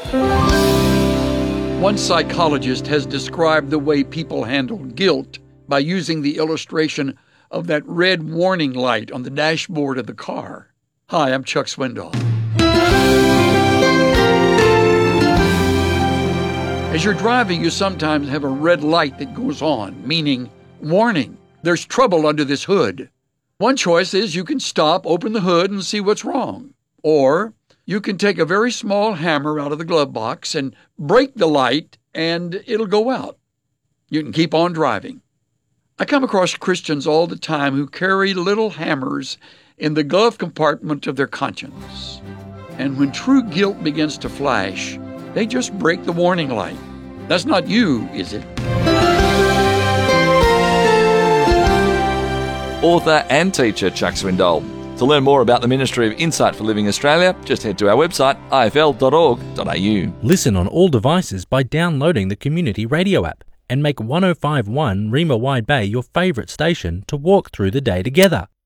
One psychologist has described the way people handle guilt by using the illustration of that red warning light on the dashboard of the car. Hi, I'm Chuck Swindoll. As you're driving, you sometimes have a red light that goes on, meaning, warning, there's trouble under this hood. One choice is you can stop, open the hood, and see what's wrong. Or you can take a very small hammer out of the glove box and break the light, and it'll go out. You can keep on driving. I come across Christians all the time who carry little hammers in the glove compartment of their conscience. And when true guilt begins to flash, they just break the warning light. That's not you, is it? Author and teacher Chuck Swindoll. To learn more about the Ministry of Insight for Living Australia, just head to our website, ifl.org.au. Listen on all devices by downloading the Community Radio app and make 105.1 Rima Wide Bay your favourite station to walk through the day together.